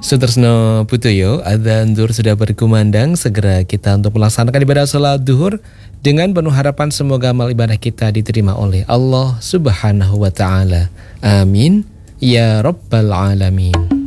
Sutresno Putoyo, adzan zuhur sudah berkumandang. Segera kita untuk melaksanakan ibadah salat zuhur dengan penuh harapan semoga amal ibadah kita diterima oleh Allah Subhanahu wa taala. Amin ya rabbal alamin.